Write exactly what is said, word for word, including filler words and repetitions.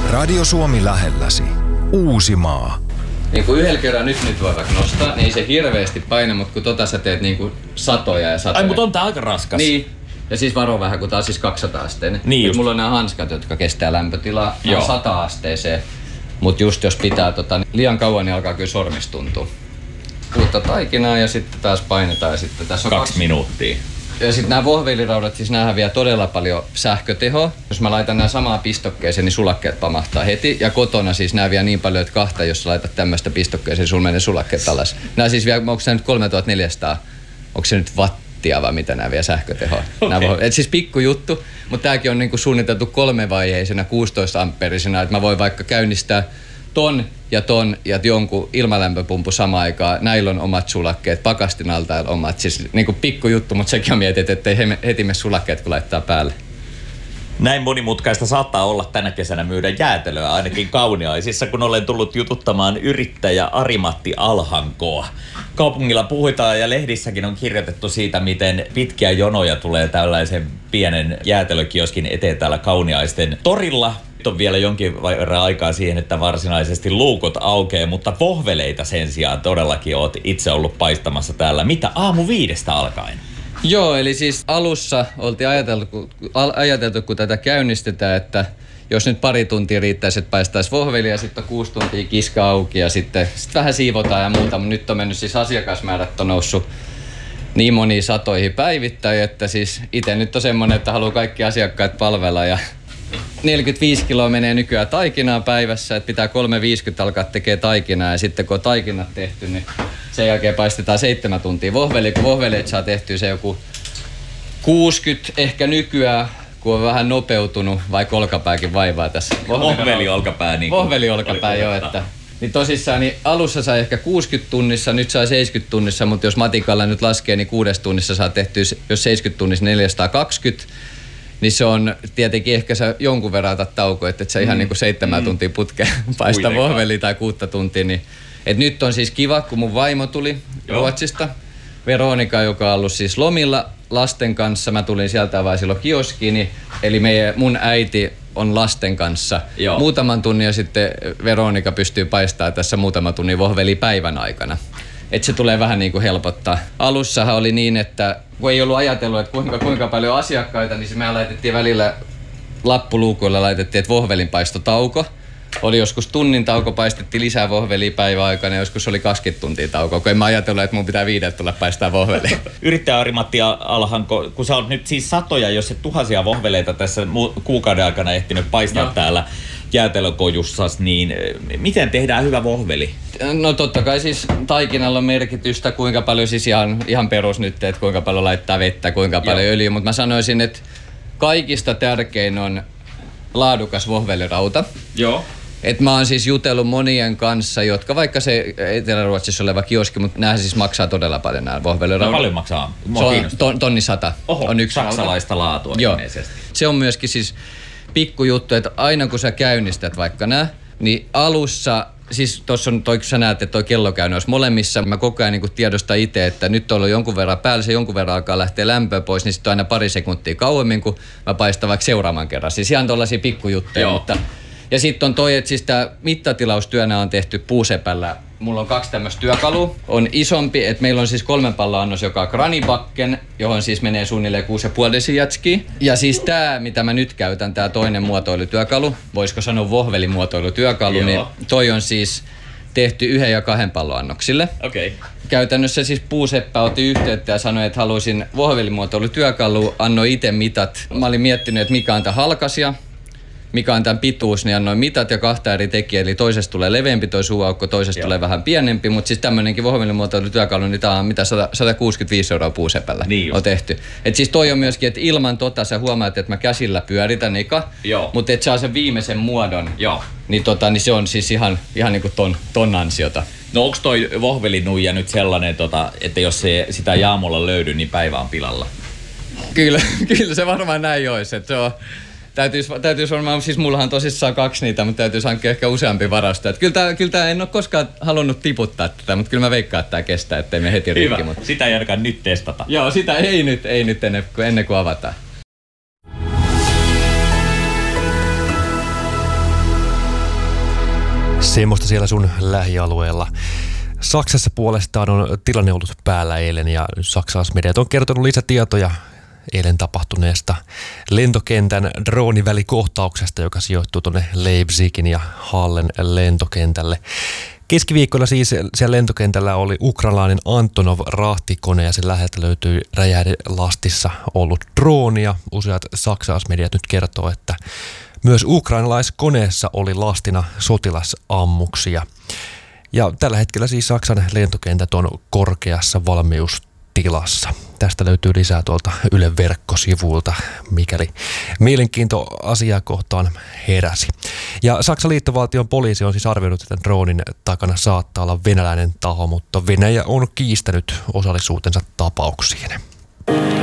Radio Suomi lähelläsi. Uusimaa. Niin kuin yhdellä kerran nyt nyt voi vaikka nostaa, niin ei se hirveästi paina, mutta kun tota sä teet niin kuin satoja ja satoja. Ai, mutta on tää aika raskas. Niin. Ja siis varo vähän, kun tää on siis kaksisataa asteinen. Niin mulla on nämä hanskat, jotka kestää lämpötilaa. Ne on sata asteeseen. Mut just jos pitää tota, liian kauan, niin alkaa kyllä sormista tuntua. Uutta taikinaa ja sitten taas painetaan ja sitten tässä on kaksi, kaksi minuuttia. Ja sitten nämä vohveiliraudat, siis näähän vie todella paljon sähkötehoa. Jos mä laitan nämä samaan pistokkeeseen, niin sulakkeet pamahtaa heti. Ja kotona siis nämä vie niin paljon, että kahta, jos sä laitat tämmöistä pistokkeeseen, niin sulla menee sulakkeet alas. Nämä siis vie, onko se nyt kolmetuhattaneljäsataa, onko se nyt wattia vai mitä nämä vie sähkötehoa? Okay. Et siis pikku juttu, mutta tämäkin on niinku suunniteltu kolmevaiheisena, kuusitoista ampeerisena, että mä voin vaikka käynnistää ton ja ton ja jonkun ilmalämpöpumpu samaan aikaan. Näillä on omat sulakkeet, pakastinalta omat. Siis niinku pikku juttu, mutta sekin on mietit, ettei heti mene sulakkeet, kun laittaa päälle. Näin monimutkaista saattaa olla tänä kesänä myydä jäätelöä, ainakin Kauniaisissa, kun olen tullut jututtamaan yrittäjä Ari-Matti Alhankoa. Kaupungilla puhutaan ja lehdissäkin on kirjoitettu siitä, miten pitkiä jonoja tulee tällaisen pienen jäätelökioskin eteen täällä Kauniaisten torilla. Nyt on vielä jonkin verran aikaa siihen, että varsinaisesti luukot aukeaa, mutta vohveleita sen sijaan todellakin oot itse ollut paistamassa täällä. Mitä? Aamu viidestä alkaen? Joo, eli siis alussa oltiin ajateltu, ajateltu, kun tätä käynnistetään, että jos nyt pari tuntia riittäisi, että paistaisi vohvelia, sitten kuusi tuntia kiska auki ja sitten sit vähän siivotaan ja muuta. Mutta nyt on mennyt siis asiakasmäärät on noussut niin moniin satoihin päivittäin, että siis itse nyt on semmoinen, että haluaa kaikki asiakkaat palvella ja neljäkymmentäviisi kiloa menee nykyään taikinaa päivässä, että pitää kolme viisikymmentä alkaa tekemään taikinaa ja sitten kun on taikinat tehty, niin sen jälkeen paistetaan seitsemän tuntia vohveli. Kun vohveleet saa tehtyä se joku kuusikymmentä ehkä nykyään, kun on vähän nopeutunut, vaikka olkapääkin vaivaa tässä. Vohveli olkapää. Niin Vohveli olkapää joo, että niin tosissaan niin alussa sai ehkä kuusikymmentä tunnissa, nyt sai seitsemänkymmentä tunnissa, mutta jos matikalla nyt laskee, niin kuudessa tunnissa saa tehtyä, jos seitsemänkymmentä tunnissa neljäsataakaksikymmentä. Niin se on tietenkin ehkä sä jonkun verran otat tauko, että et sä ihan mm. niinku seitsemän mm. tuntia putkeen paista vohveli tai kuutta tuntia. Niin. Et nyt on siis kiva, kun mun vaimo tuli Joo. Ruotsista. Veronika, joka on ollut siis lomilla lasten kanssa. Mä tulin sieltä vaan silloin kioskiin. Niin, eli meidän, mun äiti on lasten kanssa. Joo. Muutaman tunnin ja sitten Veronika pystyy paistamaan tässä muutaman tunnin vohveli päivän aikana. Että se tulee vähän niin kuin helpottaa. Alussahan oli niin, että kun ei ollut ajatellut, että kuinka, kuinka paljon asiakkaita, niin me laitettiin välillä lappuluukuilla, laitettiin, että vohvelinpaistotauko. Oli joskus tunnin tauko, paistettiin lisää vohvelia päivän aikana ja joskus oli kaksikymmentä tuntia tauko, kun en mä ajatellut, että mun pitää viideltä tulla paistaa vohvelia. Yrittäjä Ari-Matti Alhanko, kun sä oot nyt siis satoja, jos et tuhansia vohveleita tässä kuukauden aikana ehtinyt paistaa Joo. täällä jäätelökojussas, niin miten tehdään hyvä vohveli? No totta kai siis taikinalla on merkitystä, kuinka paljon siis ihan, ihan perus nyt, että kuinka paljon laittaa vettä, kuinka paljon Joo. öljyä, mutta mä sanoisin, että kaikista tärkein on laadukas vohvelirauta. Joo. Et mä oon siis jutellut monien kanssa, jotka vaikka se Etelä-Ruotsissa oleva kioski, mutta näähän siis maksaa todella paljon nämä vohveliraudat. No paljon maksaa? Se on ton, tonni sata. Oho, on yksi saksalaista rauta. laatua Joo. ilmeisesti. Se on myöskin siis pikkujuttu, että aina kun sä käynnistät vaikka nää, niin alussa, siis tuossa on toi, kun sä näet, että toi kello käy noissa molemmissa, mä koko ajan niin tiedostan itse, että nyt on jonkun verran päällä, se jonkun verran alkaa lähteä lämpöä pois, niin sitten on aina pari sekuntia kauemmin, kun mä paistan vaikka seuraavan kerran. Siis ihan tollaisia pikkujuttuja, Joo. mutta ja sitten on toi, että siis tää mittatilaustyönä on tehty puusepällä. Mulla on kaksi tämmöistä työkalua. On isompi, että meillä on siis kolmen pallon annos, joka on Granibacken, johon siis menee suunnilleen kuusi pilkku viisi desijatskiä. Ja siis tää, mitä mä nyt käytän, tää toinen muotoilutyökalu, voisiko sanoa vohvelimuotoilutyökalu, Joo. niin toi on siis tehty yhden ja kahden pallon annoksille. Okay. Käytännössä siis puuseppä otti yhteyttä ja sanoi, että haluaisin vohvelimuotoilutyökalu, annoi itse mitat. Mä olin miettinyt, että mikä on tää halkasia, mikä on tämän pituus, niin annoin mitat ja kahta eri tekijää, eli toisesta tulee leveämpi toi suuaukko, toisesta Joo. tulee vähän pienempi, mutta siis tämmöinenkin vohvelimuotoilutyökalu, niin tää on mitä sata kuusikymmentäviisi euroa puusepällä niin on tehty. Et siis toi on myöskin, että ilman tota sä huomaat, että mä käsillä pyöritän eka, mutta et saa sen viimeisen muodon, Joo. Niin, tota, niin se on siis ihan, ihan niin kuin ton, ton ansiota. No onks toi vohvelinuija nyt sellainen, tota, että jos se, sitä jaamolla löydy, niin päivä on pilalla? Kyllä, kyllä se varmaan näin olisi, että se on. Täytyisi, täytyisi varmaan, siis mullahan tosissaan kaksi niitä, mutta täytyisi hankkia ehkä useampi varasto. Kyllä tää, kyllä tää en ole koskaan halunnut tiputtaa tätä, mutta kyllä mä veikkaan, että tää kestää, ettei me heti rikki. Hyvä, sitä ei ainakaan nyt testata. Joo, sitä ei nyt, ei nyt ennen, ennen kuin avataan. Semmoista siellä sun lähialueella. Saksassa puolestaan on tilanne ollut päällä eilen ja saksalaismediat on kertonut lisätietoja eilen tapahtuneesta lentokentän droonivälikohtauksesta, joka sijoittuu tuonne Leipzigin ja Hallen lentokentälle. Keskiviikkona siis siellä lentokentällä oli ukrainalainen Antonov-rahtikone ja sen läheltä löytyi räjähdelastissa ollut drooni ja useat saksalaismediat nyt kertoo, että myös ukrainalaiskoneessa oli lastina sotilasammuksia. Ja tällä hetkellä siis Saksan lentokentät on korkeassa valmiustilassa. Tästä löytyy lisää tuolta Ylen verkkosivuilta, mikäli mielenkiinto asiaa kohtaan heräsi. Ja Saksan liittovaltion poliisi on siis arvioinut, että droonin takana saattaa olla venäläinen taho, mutta Venäjä on kiistänyt osallisuutensa tapauksiin.